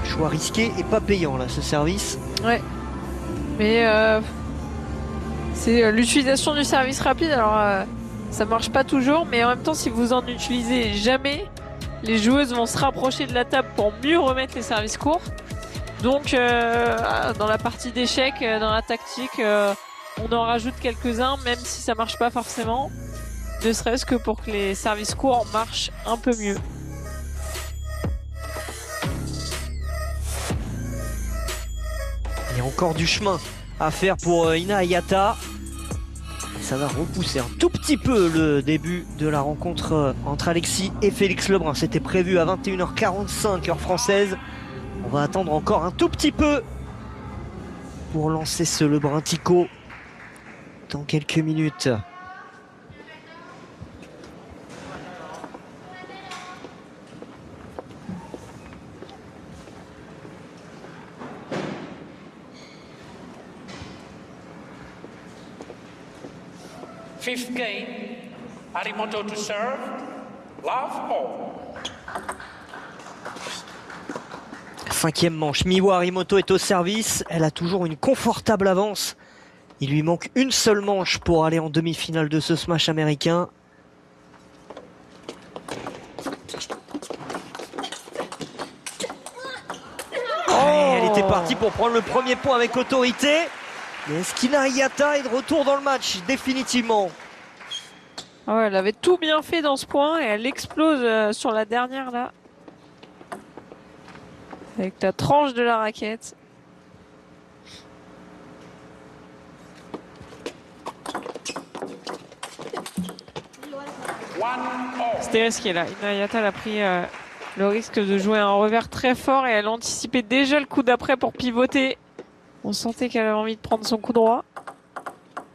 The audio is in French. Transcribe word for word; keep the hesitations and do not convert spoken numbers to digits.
Choix risqué et pas payant là, ce service. Ouais. Mais euh, c'est euh, l'utilisation du service rapide. Alors euh, ça marche pas toujours, mais en même temps, si vous en utilisez jamais, les joueuses vont se rapprocher de la table pour mieux remettre les services courts. Donc euh, dans la partie d'échecs, dans la tactique, euh, on en rajoute quelques-uns, même si ça marche pas forcément. Ne serait-ce que pour que les services courts marchent un peu mieux. Il y a encore du chemin à faire pour Ina Hayata. Ça va repousser un tout petit peu le début de la rencontre entre Alexis et Félix Lebrun. C'était prévu à vingt et une heures quarante-cinq heure française. On va attendre encore un tout petit peu pour lancer ce Lebrun-Tico dans quelques minutes. Fifth game, Arimoto to serve, love all. Cinquième manche, Miwa Arimoto est au service. Elle a toujours une confortable avance. Il lui manque une seule manche pour aller en demi-finale de ce smash américain. Oh, elle était partie pour prendre le premier point avec autorité. Mais est-ce qu'Ina Hayata est de retour dans le match définitivement? Oh, elle avait tout bien fait dans ce point et elle explose euh, sur la dernière là. Avec la tranche de la raquette. C'était risqué là. Ina Hayata a pris euh, le risque de jouer un revers très fort et elle anticipait déjà le coup d'après pour pivoter. On sentait qu'elle avait envie de prendre son coup droit.